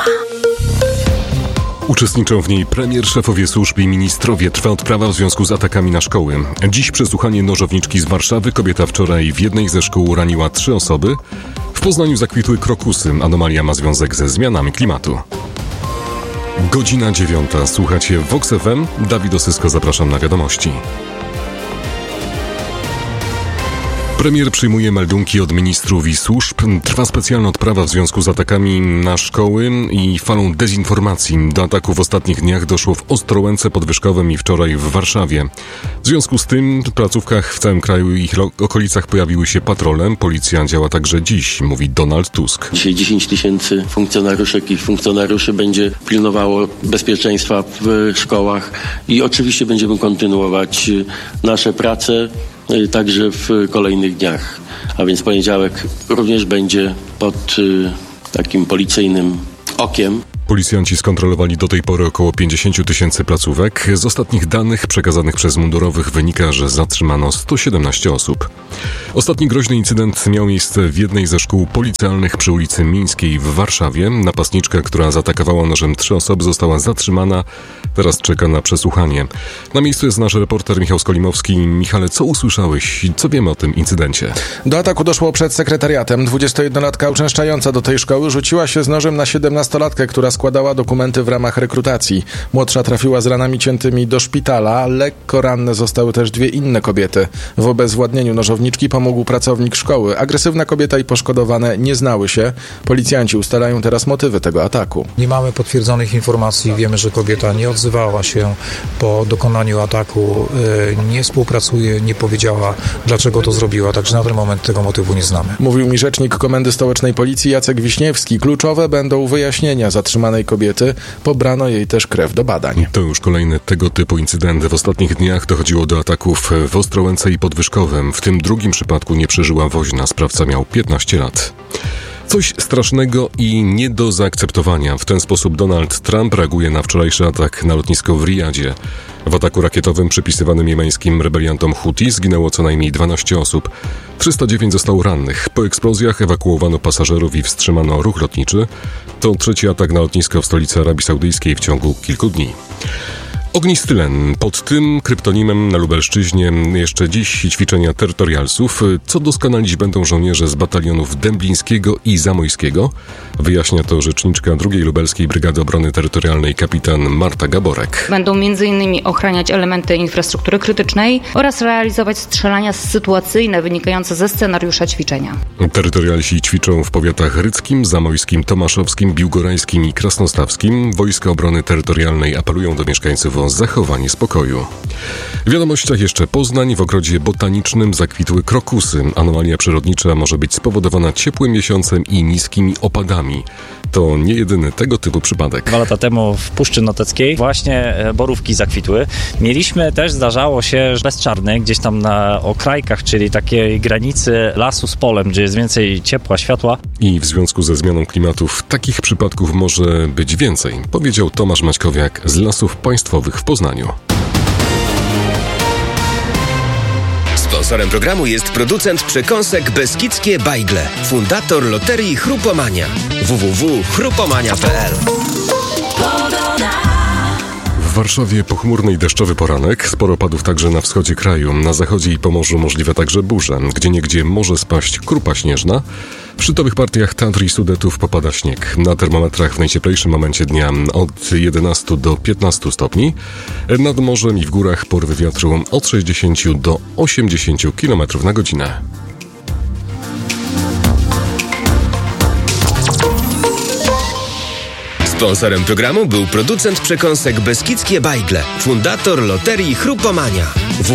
Uczestniczą w niej premier, szefowie służb i ministrowie. Trwa odprawa w związku z atakami na szkoły. Dziś przesłuchanie nożowniczki z Warszawy. Kobieta wczoraj w jednej ze szkół raniła 3 osoby. W Poznaniu zakwitły krokusy. Anomalia ma związek ze zmianami klimatu. Godzina 9. Słuchacie Vox FM. Dawid Osysko, zapraszam na wiadomości. Premier przyjmuje meldunki od ministrów i służb. Trwa specjalna odprawa w związku z atakami na szkoły i falą dezinformacji. Do ataków w ostatnich dniach doszło w Ostrołęce pod Wyszkowem i wczoraj w Warszawie. W związku z tym w placówkach w całym kraju i ich okolicach pojawiły się patrole. Policja działa także dziś, mówi Donald Tusk. Dzisiaj 10 000 funkcjonariuszek i funkcjonariuszy będzie pilnowało bezpieczeństwa w szkołach i oczywiście będziemy kontynuować nasze prace także w kolejnych dniach. A więc poniedziałek również będzie pod takim policyjnym okiem. Policjanci skontrolowali do tej pory około 50 000 placówek. Z ostatnich danych przekazanych przez mundurowych wynika, że zatrzymano 117 osób. Ostatni groźny incydent miał miejsce w jednej ze szkół policjalnych przy ulicy Mińskiej w Warszawie. Napastniczka, która zaatakowała nożem 3 osoby, została zatrzymana. Teraz czeka na przesłuchanie. Na miejscu jest nasz reporter Michał Skolimowski. Michale, co usłyszałeś? Co wiemy o tym incydencie? Do ataku doszło przed sekretariatem. 21-latka uczęszczająca do tej szkoły rzuciła się z nożem na 17-latkę, która składała dokumenty w ramach rekrutacji. Młodsza trafiła z ranami ciętymi do szpitala. Lekko ranne zostały też 2 inne kobiety. W obezwładnieniu nożowniczki pomógł pracownik szkoły. Agresywna kobieta i poszkodowane nie znały się. Policjanci ustalają teraz motywy tego ataku. Nie mamy potwierdzonych informacji. Wiemy, że kobieta nie odzywała się po dokonaniu ataku. Nie współpracuje, nie powiedziała, dlaczego to zrobiła. Także na ten moment tego motywu nie znamy. Mówił mi rzecznik Komendy Stołecznej Policji Jacek Wiśniewski. Kluczowe będą wyjaśnienia zatrzymanej kobiety. Pobrano jej też krew do badań. To już kolejny tego typu incydent. W ostatnich dniach dochodziło do ataków w Ostrołęce i pod Wyszkowem. W tym drugim przypadku nie przeżyła woźna. Sprawca miał 15 lat. Coś strasznego i nie do zaakceptowania. W ten sposób Donald Trump reaguje na wczorajszy atak na lotnisko w Riyadzie. W ataku rakietowym przypisywanym jemeńskim rebeliantom Huti zginęło co najmniej 12 osób. 309 zostało rannych. Po eksplozjach ewakuowano pasażerów i wstrzymano ruch lotniczy. To 3. atak na lotnisko w stolicy Arabii Saudyjskiej w ciągu kilku dni. Ognisty Len. Pod tym kryptonimem na Lubelszczyźnie jeszcze dziś ćwiczenia terytorialsów. Co doskonalić będą żołnierze z batalionów dęblińskiego i zamojskiego. Wyjaśnia to rzeczniczka 2. Lubelskiej Brygady Obrony Terytorialnej kapitan Marta Gaborek. Będą m.in. ochraniać elementy infrastruktury krytycznej oraz realizować strzelania sytuacyjne wynikające ze scenariusza ćwiczenia. Terytorialsi ćwiczą w powiatach ryckim, zamojskim, tomaszowskim, biłgorajskim i krasnostawskim. Wojska Obrony Terytorialnej apelują do mieszkańców o zachowanie spokoju. W wiadomościach jeszcze Poznań. W ogrodzie botanicznym zakwitły krokusy. Anomalia przyrodnicza może być spowodowana ciepłym miesiącem i niskimi opadami. To nie jedyny tego typu przypadek. 2 lata temu w Puszczy Noteckiej właśnie borówki zakwitły. Mieliśmy też, zdarzało się, bezczarny gdzieś tam na okrajkach, czyli takiej granicy lasu z polem, gdzie jest więcej ciepła, światła. I w związku ze zmianą klimatów takich przypadków może być więcej, powiedział Tomasz Maćkowiak z Lasów Państwowych w Poznaniu. Sponsorem programu jest producent przekąsek Beskidzkie Bajgle, fundator loterii Chrupomania. www.chrupomania.pl. W Warszawie pochmurny i deszczowy poranek, sporo opadów także na wschodzie kraju. Na zachodzie i Pomorzu możliwe także burze. Gdzieniegdzie może spaść krupa śnieżna. W szczytowych partiach Tatr i Sudetów popada śnieg. Na termometrach w najcieplejszym momencie dnia od 11 do 15 stopni. Nad morzem i w górach porywy wiatru od 60 do 80 km na godzinę. Sponsorem programu był producent przekąsek Beskidzkie Bajgle, fundator loterii Chrupomania.